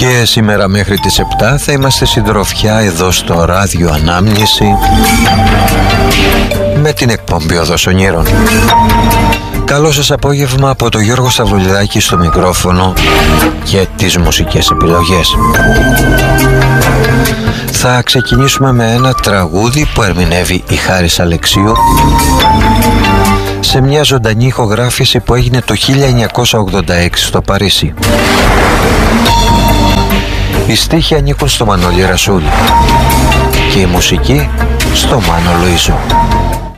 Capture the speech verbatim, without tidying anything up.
Και σήμερα μέχρι τις επτά θα είμαστε συντροφιά εδώ στο Ράδιο Ανάμνηση με την εκπομπή Οδός Ονείρων. Καλό σας απόγευμα από τον Γιώργο Σταυρουλιδάκη στο μικρόφωνο και τις μουσικές επιλογές. Θα ξεκινήσουμε με ένα τραγούδι που ερμηνεύει η Χάρης Αλεξίου σε μια ζωντανή ηχογράφηση που έγινε το χίλια εννιακόσια ογδόντα έξι στο Παρίσι. Οι στίχοι ανήκουν στο Μανώλη Ρασούλη και η μουσική στο Μάνο Λουίζο.